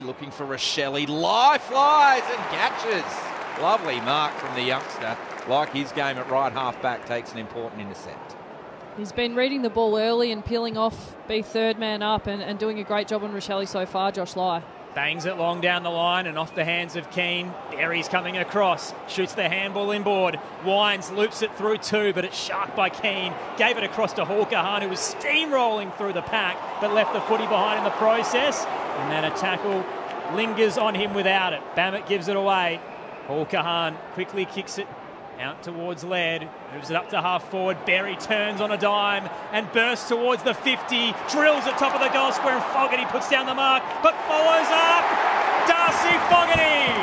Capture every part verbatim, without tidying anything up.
Looking for Rochelle. Lie flies and catches. Lovely mark from the youngster. Like his game at right half back, takes an important intercept. He's been reading the ball early and peeling off, be third man up, and, and doing a great job on Rochelle so far, Josh Lai. Bangs it long down the line and off the hands of Keane. Berry's coming across, shoots the handball inboard. Wines loops it through two, but it's sharked by Keane. Gave it across to Hawker Hahn, who was steamrolling through the pack, but left the footy behind in the process. And then a tackle lingers on him without it. Bammett gives it away. Hawker Hahn quickly kicks it out towards Laird, moves it up to half forward. Berry turns on a dime and bursts towards the fifty, drills at top of the goal square, and Fogarty puts down the mark, but follows up. Darcy Fogarty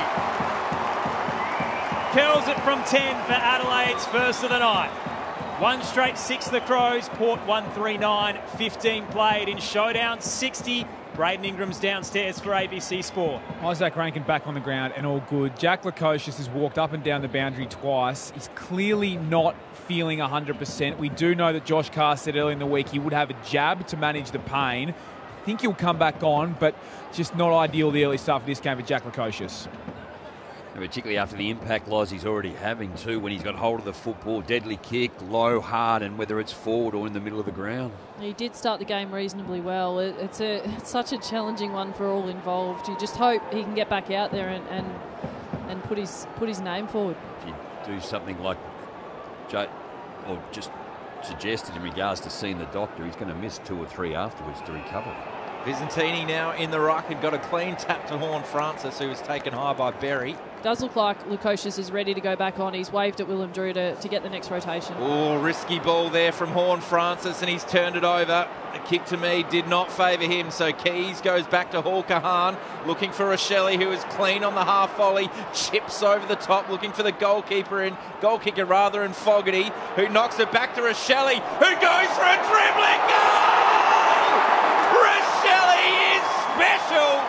curls it from ten for Adelaide's first of the night. One straight six, the Crows. Port one three nine, fifteen played in showdown sixty. Braden Ingram's downstairs for A B C Sport. Isaac Rankin back on the ground and all good. Jack Lukosius has walked up and down the boundary twice. He's clearly not feeling one hundred percent. We do know that Josh Carr said earlier in the week he would have a jab to manage the pain. I think he'll come back on, but just not ideal the early start for this game for Jack Lukosius. And particularly after the impact loss he's already having too, when he's got hold of the football. Deadly kick, low, hard, and whether it's forward or in the middle of the ground. He did start the game reasonably well. It, it's, a, it's such a challenging one for all involved. You just hope he can get back out there and, and, and put his put his name forward. If you do something like Joe, or just suggested in regards to seeing the doctor, he's going to miss two or three afterwards to recover. Visentini now in the ruck and got a clean tap to Horne-Francis, who was taken high by Berry. Does look like Lukosius is ready to go back on. He's waved at Willem Drew to, to get the next rotation. Oh, risky ball there from Horne-Francis, and he's turned it over. The kick to me did not favour him, so Keys goes back to Hawker Hahn, looking for Rochelle, who is clean on the half volley, chips over the top, looking for the goalkeeper and goal kicker rather, and Fogarty, who knocks it back to Rochelle, who goes for a dribbling goal! Rochelle is special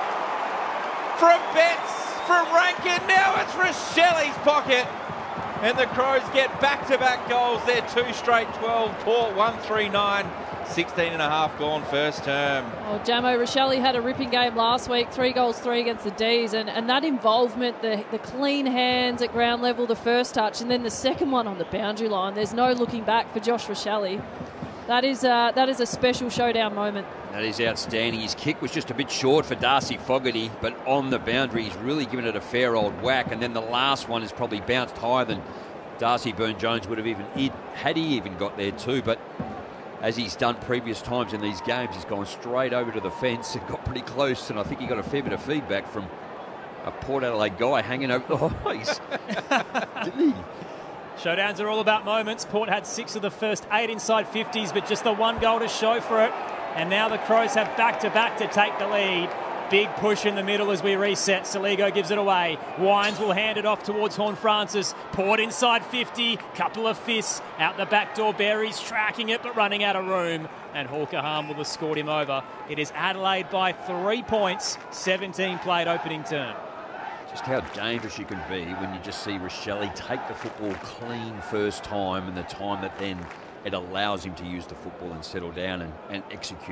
from Betts. From Rankin, now it's Rochelle's pocket, and the Crows get back-to-back goals. They're two straight twelve. Port one three nine, sixteen and a half gone first term. Oh, Jamo, Rochelle had a ripping game last week, three goals, three against the D's, and, and that involvement, the, the clean hands at ground level, the first touch, and then the second one on the boundary line. There's no looking back for Josh Rochelle. That is, uh, that is a special showdown moment. That is outstanding. His kick was just a bit short for Darcy Fogarty, but on the boundary, he's really given it a fair old whack. And then the last one has probably bounced higher than Darcy Byrne-Jones would have even, had he even got there too. But as he's done previous times in these games, he's gone straight over to the fence and got pretty close. And I think he got a fair bit of feedback from a Port Adelaide guy hanging over the ice. Didn't he? Showdowns are all about moments. Port had six of the first eight inside fifties, but just the one goal to show for it. And now the Crows have back-to-back to take the lead. Big push in the middle as we reset. Saligo gives it away. Wines will hand it off towards Horne-Francis. Port inside fifty. Couple of fists. Out the back door, Berry's tracking it but running out of room. And Hawker Hahn will have scored him over. It is Adelaide by three points. seventeen played opening term. Just how dangerous you can be when you just see Rochelle take the football clean first time, and the time that then it allows him to use the football and settle down and, and execute.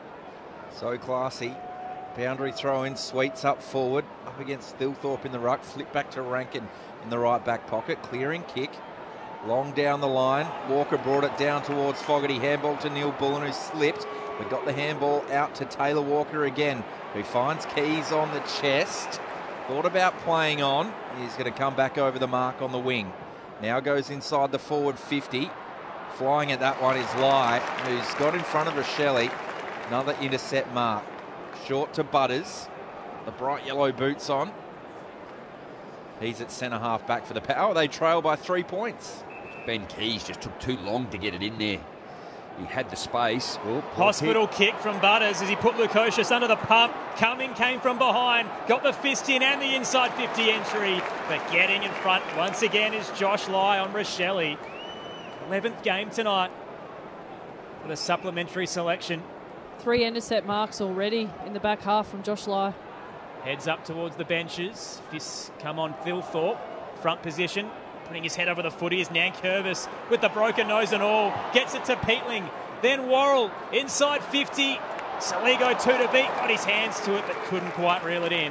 So classy. Boundary throw-in, Sweets up forward, up against Thilthorpe in the ruck, flip back to Rankin in the right back pocket, clearing kick, long down the line. Walker brought it down towards Fogarty, handball to Neil Bullen, who slipped, but got the handball out to Taylor Walker again, who finds Keys on the chest. Thought about playing on. He's going to come back over the mark on the wing. Now goes inside the forward fifty. Flying at that one is Lai, who's got in front of Rochelle. Another intercept mark. Short to Butters. The bright yellow boots on. He's at centre half back for the Power. They trail by three points. Ben Keys just took too long to get it in there. He had the space. Oh, Hospital kick. kick from Butters as he put Lukosius under the pump. Coming came from behind. Got the fist in and the inside fifty entry. But getting in front once again is Josh Lai on Rochelle. eleventh game tonight for the supplementary selection. Three intercept marks already in the back half from Josh Lai. Heads up towards the benches. Fists come on Thilthorpe. Front position. Putting his head over the footy is Nankervis with the broken nose and all. Gets it to Peatling. Then Worrell inside fifty. Saligo two to beat, got his hands to it but couldn't quite reel it in.